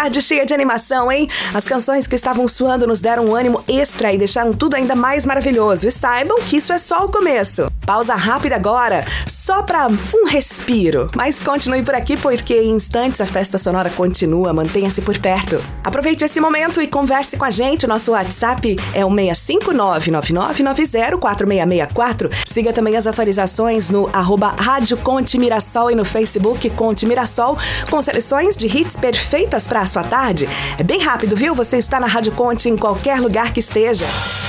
tarde cheia de animação, hein? As canções que estavam suando nos deram um ânimo extra e deixaram tudo ainda mais maravilhoso. E saibam que isso é só o começo. Pausa rápida agora, só pra um respiro. Mas continue por aqui porque em instantes a festa sonora continua. Mantenha-se por perto. Aproveite esse momento e converse com a gente. O nosso WhatsApp é o 659-9990-4664. Siga também as atualizações no @Rádio Conte Mirassol e no Facebook Conte Mirassol, com seleções de hits perfeitas para a sua tarde. É bem rápido, viu? Você está na Rádio Conte em qualquer lugar que esteja.